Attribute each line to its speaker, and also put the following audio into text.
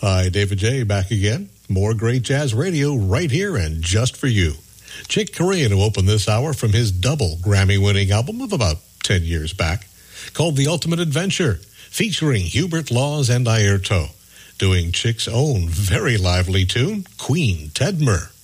Speaker 1: Hi, David J. back again. More great jazz radio right here and just for you. Chick Corea to open this hour from his double Grammy-winning album of about 10 years back, called The Ultimate Adventure, featuring Hubert Laws and Airto, doing Chick's own very lively tune, Queen Tedmer.